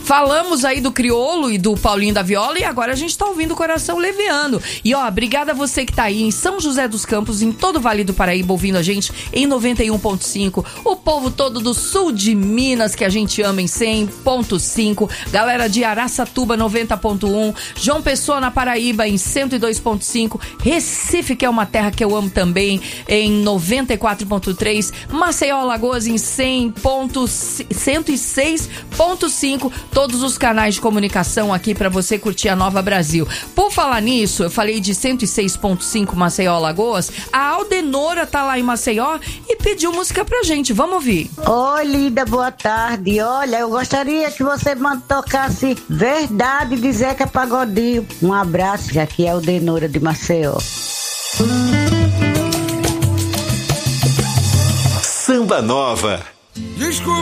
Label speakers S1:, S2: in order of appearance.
S1: Falamos aí do Criolo e do Paulinho da Viola e agora a gente tá ouvindo o Coração Leviano. E ó, obrigada a você que tá aí em São José dos Campos, em todo o Vale do Paraíba, ouvindo a gente em 91.5. O povo todo do sul de Minas, que a gente ama, em 100.5. Galera de Araçatuba, 90.1. João Pessoa, na Paraíba, em 102.5. Recife, que é uma terra que eu amo também, em 94.3. Maceió, Alagoas, em 106.5. Todos os canais de comunicação aqui pra você curtir a Nova Brasil. Por falar nisso, eu falei de 106.5 Maceió, Alagoas. A Aldenora tá lá em Maceió e pediu música pra gente. Vamos ouvir.
S2: Oi, linda, boa tarde. Olha, eu gostaria que você tocasse Verdade de Zeca Pagodinho. Um abraço, já que é a Aldenora de Maceió.
S3: Samba Nova.
S4: Desculpa.